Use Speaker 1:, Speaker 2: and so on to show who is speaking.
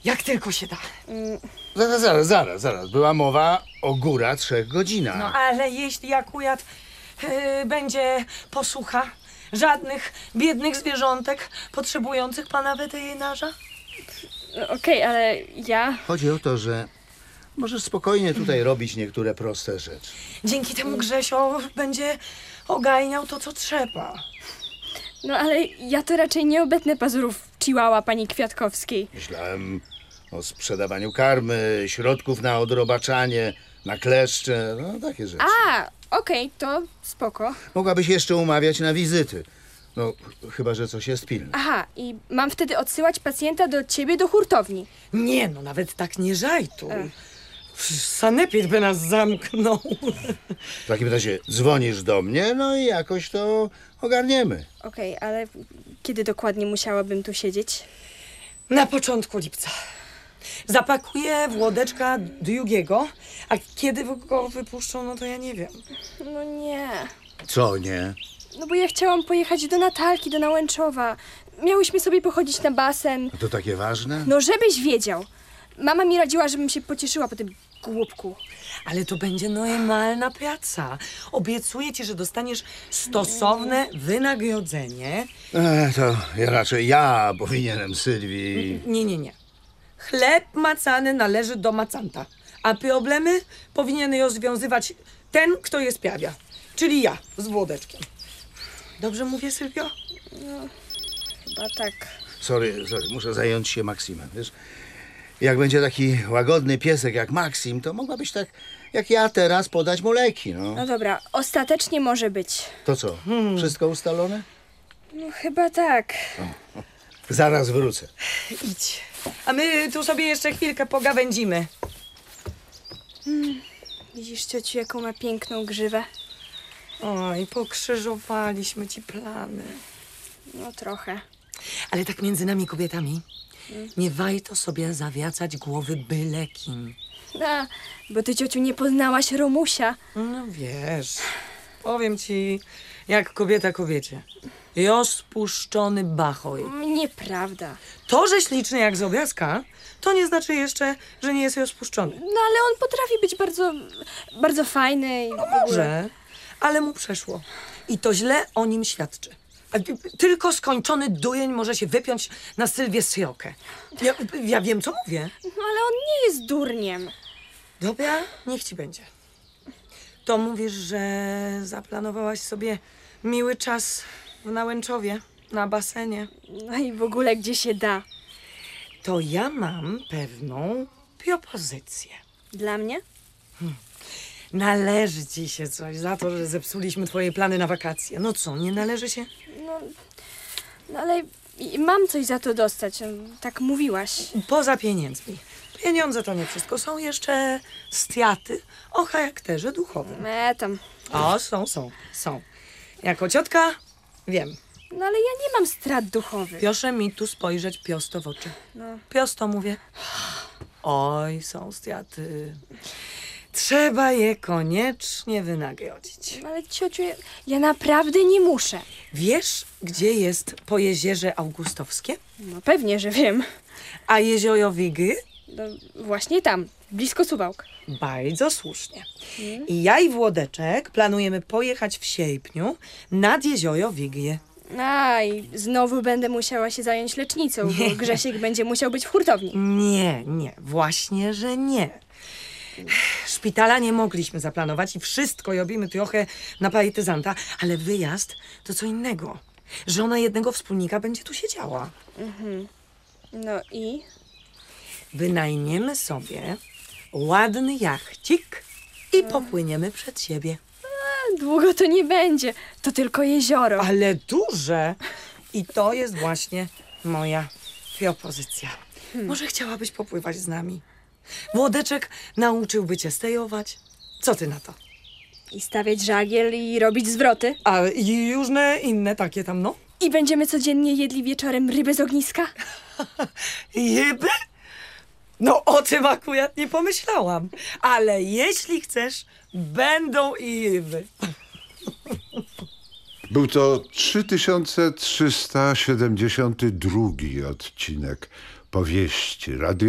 Speaker 1: Jak tylko się da.
Speaker 2: Zaraz. Była mowa o góra 3 godzinach.
Speaker 1: No ale jeśli akurat będzie posłucha, żadnych biednych zwierzątek potrzebujących pana weterynarza?
Speaker 3: Okej, ale ja...
Speaker 2: Chodzi o to, że możesz spokojnie tutaj robić niektóre proste rzeczy.
Speaker 1: Dzięki temu Grzesio będzie ogarniał to, co trzeba.
Speaker 3: No ale ja to raczej nie obetnę pazurów chihuahua pani Kwiatkowskiej.
Speaker 2: Myślałem o sprzedawaniu karmy, środków na odrobaczanie, na kleszcze, no takie rzeczy.
Speaker 3: Okej, to spoko.
Speaker 2: Mogłabyś jeszcze umawiać na wizyty. No, chyba że coś jest pilne.
Speaker 3: Aha, i mam wtedy odsyłać pacjenta do ciebie do hurtowni.
Speaker 1: Nie no, nawet tak nie żajtuj. Sanepid by nas zamknął.
Speaker 2: W takim razie dzwonisz do mnie, no i jakoś to ogarniemy.
Speaker 3: Okej, ale kiedy dokładnie musiałabym tu siedzieć?
Speaker 1: Na początku lipca. Zapakuję Włodeczka drugiego, a kiedy go wypuszczą, no to ja nie wiem.
Speaker 3: No nie.
Speaker 2: Co nie?
Speaker 3: No bo ja chciałam pojechać do Natalki, do Nałęczowa. Miałyśmy sobie pochodzić na basen.
Speaker 2: A to takie ważne?
Speaker 3: No żebyś wiedział. Mama mi radziła, żebym się pocieszyła po tym głupku.
Speaker 1: Ale to będzie normalna praca. Obiecuję ci, że dostaniesz stosowne wynagrodzenie.
Speaker 2: To ja powinienem Sylwii.
Speaker 1: Nie. Chleb macany należy do macanta, a problemy powinien rozwiązywać ten, kto je sprawia. Czyli ja z Włodeczkiem. Dobrze mówię, Sylwio?
Speaker 3: Chyba tak.
Speaker 2: Sorry, muszę zająć się Maksimem, wiesz? Jak będzie taki łagodny piesek jak Maksim, to mogłabyś tak jak ja teraz podać mu leki, no.
Speaker 3: No dobra, ostatecznie może być.
Speaker 2: To co, wszystko ustalone?
Speaker 3: No chyba tak.
Speaker 2: Zaraz wrócę.
Speaker 1: Idź. A my tu sobie jeszcze chwilkę pogawędzimy.
Speaker 3: Widzisz, ciociu, jaką ma piękną grzywę?
Speaker 1: Oj, pokrzyżowaliśmy ci plany.
Speaker 3: No trochę.
Speaker 1: Ale tak między nami kobietami, nie warto sobie zawiacać głowy byle kim.
Speaker 3: Bo ty, ciociu, nie poznałaś Romusia.
Speaker 1: No wiesz, powiem ci, jak kobieta kobiecie. Rozpuszczony bachoj.
Speaker 3: Nieprawda.
Speaker 1: To, że śliczny jak z obrazka, to nie znaczy jeszcze, że nie jest rozpuszczony.
Speaker 3: No ale on potrafi być bardzo fajny.
Speaker 1: No może, ale mu przeszło. I to źle o nim świadczy. Tylko skończony dujeń może się wypiąć na Sylwię Srokę. Ja wiem, co mówię.
Speaker 3: No ale on nie jest durniem.
Speaker 1: Dobra, niech ci będzie. To mówisz, że zaplanowałaś sobie miły czas w Nałęczowie, na basenie.
Speaker 3: No i w ogóle gdzie się da.
Speaker 1: To ja mam pewną propozycję.
Speaker 3: Dla mnie?
Speaker 1: Należy ci się coś za to, że zepsuliśmy twoje plany na wakacje. No co, nie należy się?
Speaker 3: No ale mam coś za to dostać. Tak mówiłaś.
Speaker 1: Poza pieniędzmi. Pieniądze to nie wszystko. Są jeszcze straty o charakterze duchowym.
Speaker 3: Tam.
Speaker 1: O, są. Jako ciotka wiem.
Speaker 3: No ale ja nie mam strat duchowych.
Speaker 1: Proszę mi tu spojrzeć prosto w oczy.
Speaker 3: No.
Speaker 1: Prosto mówię. Oj, są straty. Trzeba je koniecznie wynagrodzić.
Speaker 3: Ale ciociu, ja naprawdę nie muszę.
Speaker 1: Wiesz, gdzie jest Pojezierze Augustowskie?
Speaker 3: No pewnie, że wiem.
Speaker 1: A jezioro Wigry?
Speaker 3: No, właśnie tam, blisko Suwałk.
Speaker 1: Bardzo słusznie. I ja i Włodeczek planujemy pojechać w sierpniu nad jezioro Wigry.
Speaker 3: I znowu będę musiała się zająć lecznicą, bo Grzesiek będzie musiał być w hurtowni.
Speaker 1: Nie, właśnie, że nie. Szpitala nie mogliśmy zaplanować i wszystko robimy trochę na partyzanta, ale wyjazd to co innego. Żona jednego wspólnika będzie tu siedziała.
Speaker 3: No i?
Speaker 1: Wynajmiemy sobie ładny jachcik i popłyniemy przed siebie.
Speaker 3: Długo to nie będzie, to tylko jezioro.
Speaker 1: Ale duże! I to jest właśnie moja propozycja. Może chciałabyś popływać z nami? Włodeczek nauczyłby cię stejować. Co ty na to?
Speaker 3: I stawiać żagiel i robić zwroty.
Speaker 1: A i różne inne takie tam, no?
Speaker 3: I będziemy codziennie jedli wieczorem rybę z ogniska?
Speaker 1: Ryby? No o tym akurat nie pomyślałam. Ale jeśli chcesz, będą i ryby.
Speaker 4: Był to 3372 odcinek powieści Radio